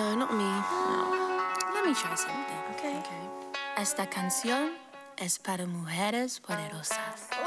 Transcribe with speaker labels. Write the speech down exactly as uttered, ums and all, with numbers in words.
Speaker 1: Uh, not me.
Speaker 2: No. Let me try something.
Speaker 1: Okay. Okay.
Speaker 2: Esta canción es para mujeres poderosas.